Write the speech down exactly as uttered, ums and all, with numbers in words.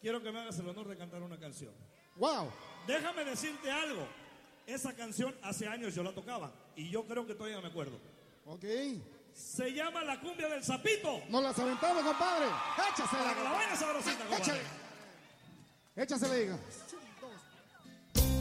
quiero que me hagas el honor de cantar una canción. Wow. Déjame decirte algo. Esa canción hace años yo la tocaba y yo creo que todavía me acuerdo. Ok. Se llama La Cumbia del Sapito. Nos las aventamos, compadre. Échasela. Para que la vaina sabrosita, compadre. Échale. Échasela, diga.